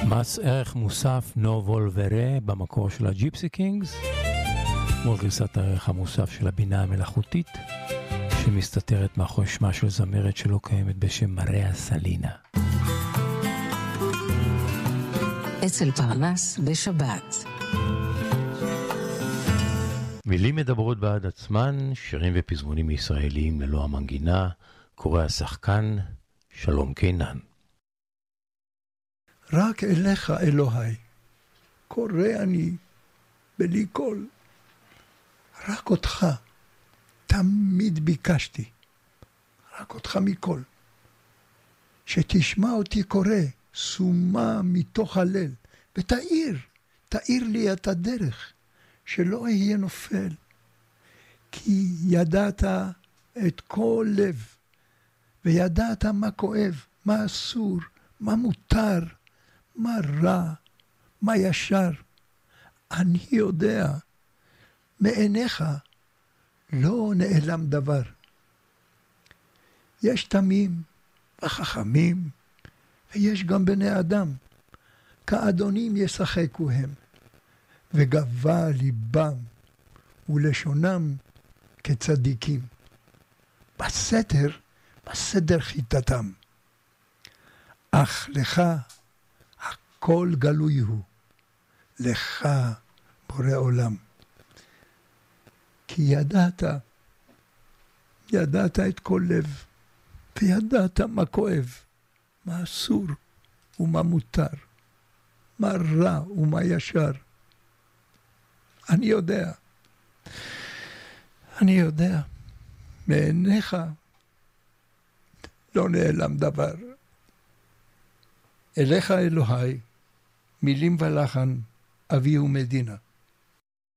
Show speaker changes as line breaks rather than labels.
מס ערך מוסף נובול ורה במקור של הג'יפסי קינגס, מול גרסת הערך המוסף של הבינה המלאכותית, שמסתתרת מאחורי שמה של זמרת שלא קיימת בשם מריה סלינה.
אצל פרנס בשבת.
מילים מדברות בעד עצמן, שירים ופזמונים ישראליים ללא המנגינה, קורא השחקן שלום קינן.
רק אליך אלוהי, קורא אני בלי קול. רק אותך תמיד ביקשתי, רק אותך מכל. שתשמע אותי קורא, סומה מתוך הליל, תאיר לי את הדרך, שלא אהיה נופל. כי ידעת את כל לב, וידעת מה כואב, מה אסור, מה מותר, מה רע, מה ישר. אני יודע, מעיניך לא נעלם דבר. יש תמים וחכמים, ויש גם בני אדם, כאדונים ישחקו הם, וגבה ליבם ולשונם כצדיקים. בסדר חיטתם. אך לך הכל גלוי הוא, לך בורא עולם. כי ידעת את כל לב, וידעת מה כואב, מה אסור ומה מותר, מה רע ומה ישר. אני יודע, מעיניך לא נעלם דבר. אליך אלוהי, מילים ולחן, אבי ומדינה.